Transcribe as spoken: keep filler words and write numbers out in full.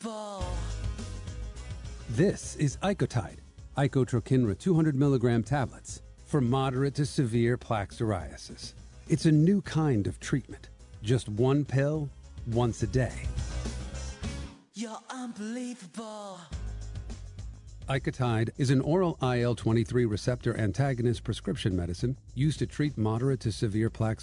This is Icotide, Icotrokinra two hundred milligram tablets for moderate to severe plaque psoriasis. It's a new kind of treatment. Just one pill, once a day. You're unbelievable. Icotide is an oral I L twenty-three receptor antagonist prescription medicine used to treat moderate to severe plaque